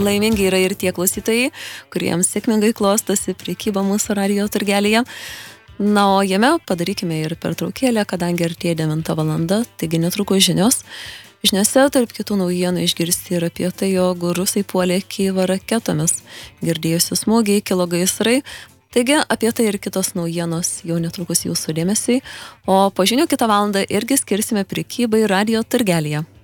laimingi yra ir tie klausytojai, kuriems sėkmingai klostosi prekyba mūsų radijo turgelyje. Na, o jame padarykime ir pertraukėlę, kadangi artėja 9 valanda, taigi netrukus žinios. Žiniose tarp kitų naujienų išgirsti ir apie tai, jog rusai puolė Kyjivą raketomis. Girdėjusi smūgiai, kilo gaisrai. Taigi apie tai ir kitos naujienos jau netrukus jūsų dėmesiui. O po žinių kitą valandą irgi skirsime prekybai radijo turgelyje.